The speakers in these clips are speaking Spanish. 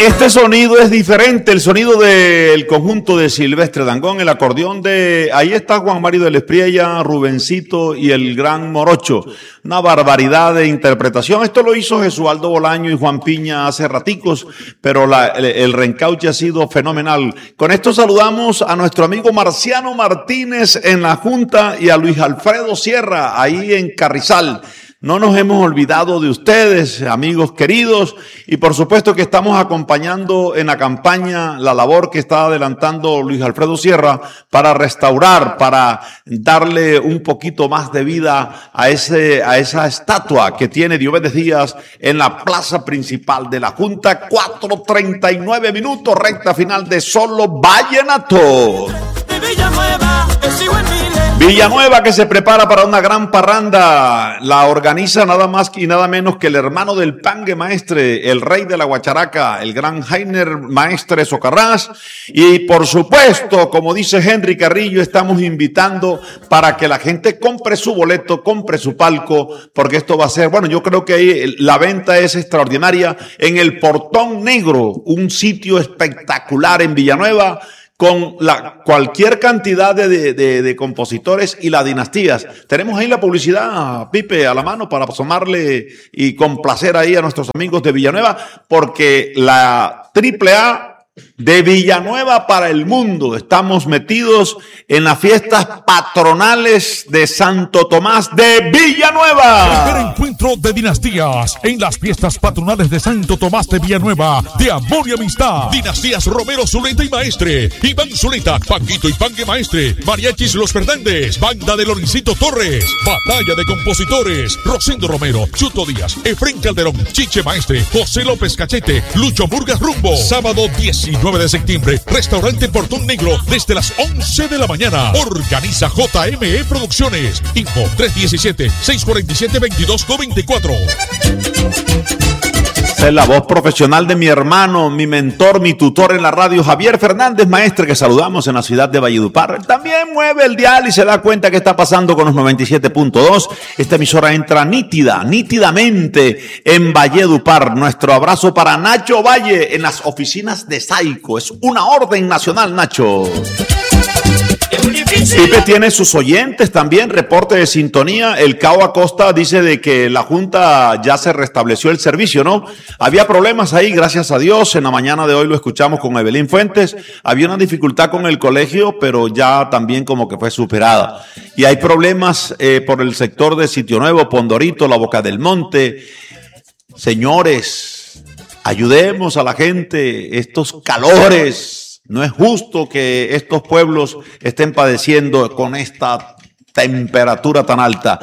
Este sonido es diferente, el sonido del conjunto de Silvestre Dangond, el acordeón de... Ahí está Juan Mario del Espriella, Rubencito y el gran Morocho. Una barbaridad de interpretación. Esto lo hizo Jesualdo Bolaño y Juan Piña hace raticos, pero el reencauche ha sido fenomenal. Con esto saludamos a nuestro amigo Marciano Martínez en la Junta y a Luis Alfredo Sierra ahí en Carrizal. No nos hemos olvidado de ustedes, amigos queridos, y por supuesto que estamos acompañando en la campaña la labor que está adelantando Luis Alfredo Sierra para restaurar, para darle un poquito más de vida a esa estatua que tiene Diomedes Díaz en la plaza principal de la Junta. 4:39 minutos, recta final de Solo Vallenato. Villanueva que se prepara para una gran parranda, la organiza nada más y nada menos que el hermano del Pangue Maestre, el rey de la guacharaca, el gran Jainer Maestre Socarrás, y por supuesto, como dice Henry Carrillo, estamos invitando para que la gente compre su boleto, compre su palco, porque esto va a ser, bueno, yo creo que ahí la venta es extraordinaria en el Portón Negro, un sitio espectacular en Villanueva, con cualquier cantidad de compositores y las dinastías. Tenemos ahí la publicidad, Pipe, a la mano para asomarle y complacer ahí a nuestros amigos de Villanueva, porque la AAA de Villanueva para el mundo. Estamos metidos en las fiestas patronales de Santo Tomás de Villanueva. El encuentro de dinastías en las fiestas patronales de Santo Tomás de Villanueva, de amor y amistad. Dinastías Romero, Zuleta y Maestre, Iván Zuleta, Paquito y Pangue Maestre, Mariachis Los Fernández, Banda de Lorencito Torres, Batalla de Compositores, Rosendo Romero, Chuto Díaz, Efrén Calderón, Chiche Maestre, José López Cachete, Lucho Murgas Rumbo. Sábado 19 de septiembre, Restaurante Portón Negro, desde las 11 de la mañana. Organiza JME Producciones. Info 317-647-2294. Esa es la voz profesional de mi hermano, mi mentor, mi tutor en la radio, Javier Fernández Maestre, que saludamos en la ciudad de Valledupar. Él también mueve el dial y se da cuenta que está pasando con los 97.2. Esta emisora entra nítidamente en Valledupar. Nuestro abrazo para Nacho Valle en las oficinas de Saico. Es una orden nacional, Nacho. Pipe tiene sus oyentes también, reporte de sintonía. El Cao Acosta dice de que la Junta ya se restableció el servicio, ¿no? Había problemas ahí, gracias a Dios. En la mañana de hoy lo escuchamos con Evelyn Fuentes. Había una dificultad con el colegio, pero ya también como que fue superada. Y hay problemas por el sector de Sitio Nuevo, Pondorito, La Boca del Monte. Señores, ayudemos a la gente, estos calores. No es justo que estos pueblos estén padeciendo con esta temperatura tan alta.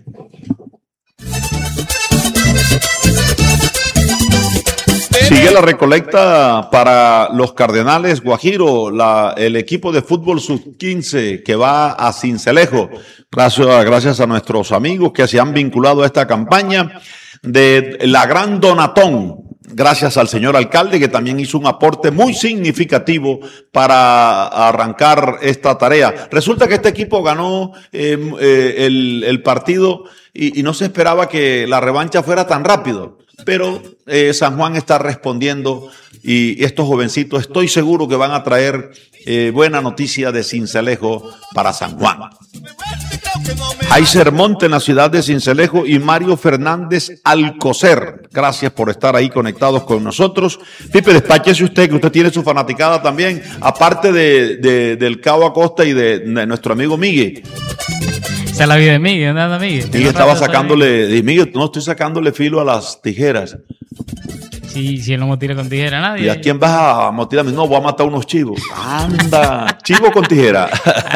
Sigue la recolecta para los Cardenales Guajiro, el equipo de fútbol sub-15 que va a Sincelejo. Gracias a nuestros amigos que se han vinculado a esta campaña de la Gran Donatón. Gracias al señor alcalde que también hizo un aporte muy significativo para arrancar esta tarea. Resulta que este equipo ganó el partido y no se esperaba que la revancha fuera tan rápido. Pero San Juan está respondiendo y estos jovencitos estoy seguro que van a traer buena noticia de Sincelejo para San Juan. Heiser Monte en la ciudad de Sincelejo y Mario Fernández Alcocer. Gracias por estar ahí conectados con nosotros. Pipe, despáchese usted, que usted tiene su fanaticada también, aparte del Cao Acosta y de nuestro amigo Miguel. Esa es la vida de Miguel, nada Miguel. Miguel estaba sacándole, Miguel, no estoy sacándole filo a las tijeras. Sí, si él no motila con tijera a nadie. ¿Y a quién vas a motilar? No, voy a matar unos chivos. Anda, chivo con tijera.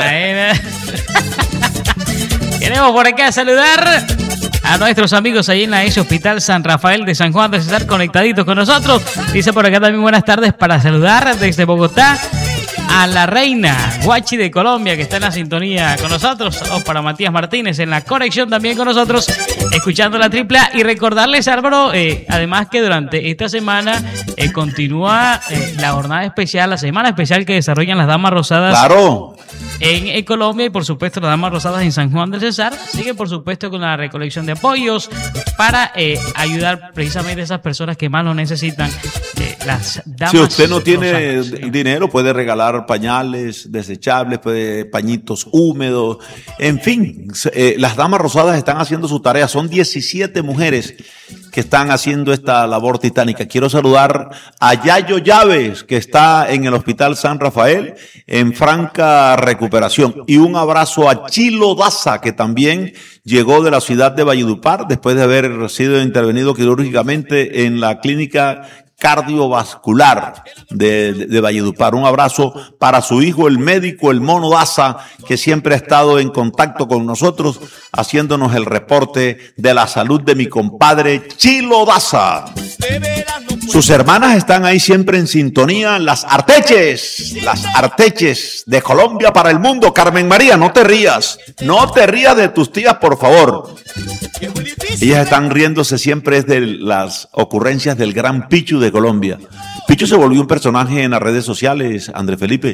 Queremos por acá saludar a nuestros amigos ahí en la ESE Hospital San Rafael de San Juan de estar conectaditos con nosotros. Dice por acá también buenas tardes para saludar desde Bogotá a la reina Guachi de Colombia, que está en la sintonía con nosotros. Saludos para Matías Martínez en la conexión también con nosotros, escuchando la AAA. Y recordarles, Álvaro, además que durante esta semana continúa la jornada especial, la semana especial que desarrollan las Damas Rosadas. Claro. en Colombia, y por supuesto las Damas Rosadas en San Juan del Cesar siguen por supuesto con la recolección de apoyos para ayudar precisamente a esas personas que más lo necesitan. Las damas. Si usted no tiene dinero, puede regalar pañales desechables, pañitos húmedos, en fin, las Damas Rosadas están haciendo su tarea. Son 17 mujeres que están haciendo esta labor titánica. Quiero saludar a Yayo Llaves, que está en el Hospital San Rafael en franca recuperación, y un abrazo a Chilo Daza, que también llegó de la ciudad de Valledupar después de haber sido intervenido quirúrgicamente en la clínica cardiovascular de Valledupar. Un abrazo para su hijo, el médico, el Mono Daza, que siempre ha estado en contacto con nosotros, haciéndonos el reporte de la salud de mi compadre Chilo Daza. Sus hermanas están ahí siempre en sintonía, las Arteches de Colombia para el mundo. Carmen María, no te rías de tus tías, por favor. Ellas están riéndose siempre de las ocurrencias del gran Pichu de Colombia. Pichu se volvió un personaje en las redes sociales, André Felipe.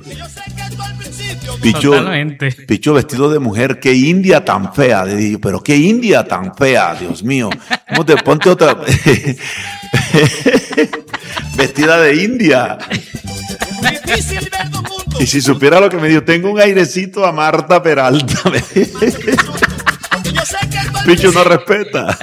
Pichu vestido de mujer, qué India tan fea. Pero qué India tan fea, Dios mío. ¿Cómo te ponte otra? Vestida de India. Y si supiera lo que me dio, tengo un airecito a Marta Peralta. Pichu no respeta.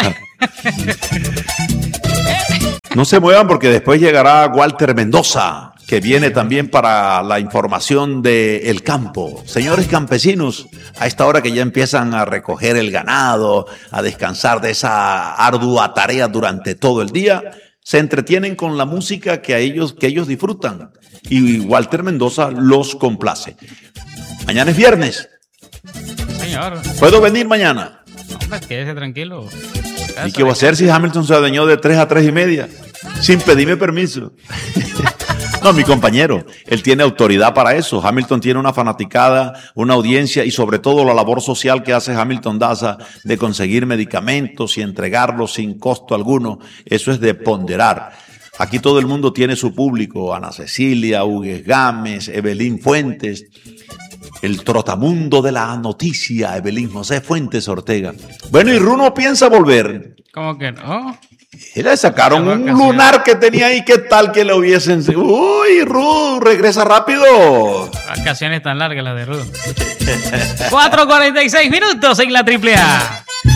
No se muevan porque después llegará Walter Mendoza, que viene también para la información del campo. Señores campesinos, a esta hora que ya empiezan a recoger el ganado, a descansar de esa ardua tarea durante todo el día, se entretienen con la música que ellos disfrutan. Y Walter Mendoza los complace. Mañana es viernes. Señor. ¿Puedo venir mañana? Hombre, quédese tranquilo. ¿Y qué va a hacer si Hamilton se adueñó de 3 a 3 y media? Sin pedirme permiso. No, mi compañero, él tiene autoridad para eso. Hamilton tiene una fanaticada, una audiencia y sobre todo la labor social que hace Hamilton Daza de conseguir medicamentos y entregarlos sin costo alguno. Eso es de ponderar. Aquí todo el mundo tiene su público. Ana Cecilia, Hugues Gámez, Evelyn Fuentes, el trotamundo de la noticia, Evelyn José Fuentes Ortega. Bueno, y Runo piensa volver. ¿Cómo que no? Y le sacaron un lunar que tenía ahí. ¿Qué tal que le hubiesen? Uy, Ru, regresa rápido. Vacaciones tan largas las de Ru. 4:46 minutos en la AAA.